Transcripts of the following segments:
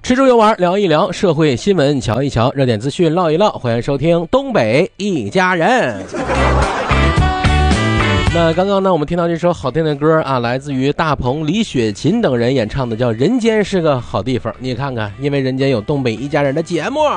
吃住游玩聊一聊，社会新闻瞧一瞧，热点资讯唠一唠，欢迎收听东北一家人。那刚刚呢，我们听到这首好听的歌啊，来自于大鹏、李雪琴等人演唱的，叫《人间是个好地方》。你看看，因为人间有东北一家人的节目。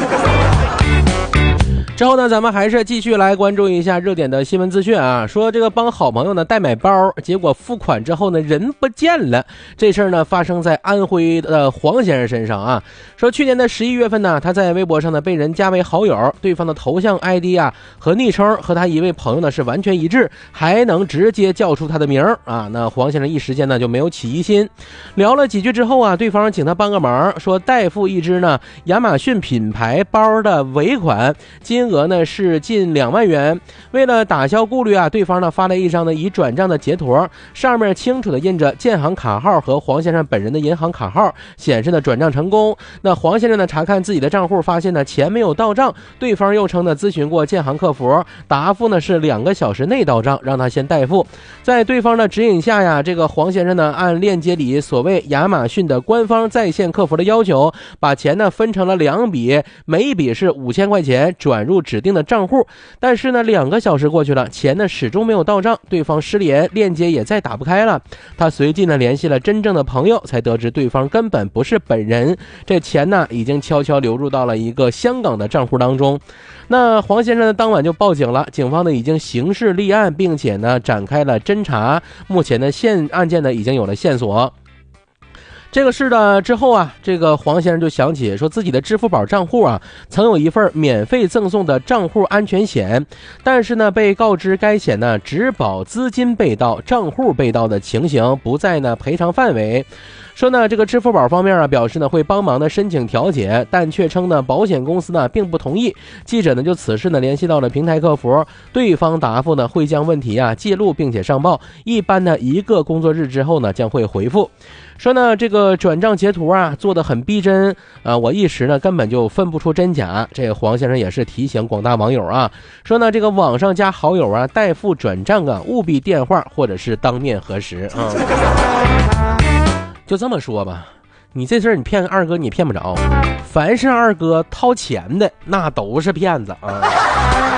之后呢，咱们还是继续来关注一下热点的新闻资讯啊。说这个帮好朋友呢代买包，结果付款之后呢人不见了。这事儿呢发生在安徽的黄先生身上啊。说去年的11月份呢，他在微博上呢被人加为好友，对方的头像 ID 啊和昵称和他一位朋友呢是完全一致，还能直接叫出他的名啊。那黄先生一时间呢就没有起疑心，聊了几句之后啊，对方请他帮个忙，说代付一只呢亚马逊品牌包的尾款，金额呢是近2万元。为了打消顾虑啊，对方呢发了一张呢已转账的截图，上面清楚的印着建行卡号和黄先生本人的银行卡号，显示的转账成功。那黄先生呢查看自己的账户，发现呢钱没有到账，对方又称呢咨询过建行客服，答复呢是2个小时内到账，让他先代付。在对方的指引下呀，这个黄先生呢按链接里所谓亚马逊的官方在线客服的要求，把钱呢分成了2笔，每一笔是5000块钱，转入指定的账户。但是呢2个小时过去了，钱呢始终没有到账，对方失联，链接也再打不开了。他随即呢联系了真正的朋友，才得知对方根本不是本人，这钱呢已经悄悄流入到了一个香港的账户当中。那黄先生呢当晚就报警了，警方呢已经刑事立案，并且呢展开了侦查，目前呢案件呢已经有了线索。这个事的之后啊，这个黄先生就想起说自己的支付宝账户啊曾有一份免费赠送的账户安全险，但是呢被告知该险呢只保资金被盗，账户被盗的情形不在呢赔偿范围。说呢这个支付宝方面啊表示呢会帮忙呢申请调解，但却称呢保险公司呢并不同意。记者呢就此事呢联系到了平台客服，对方答复呢会将问题啊记录并且上报，一般呢1个工作日之后呢将会回复。说呢这个转账截图啊做得很逼真啊，我一时呢根本就分不出真假。这个黄先生也是提醒广大网友啊，说呢这个网上加好友啊代付转账啊务必电话或者是当面核实啊。就这么说吧，你这事儿你骗二哥你骗不着，凡是二哥掏钱的那都是骗子啊。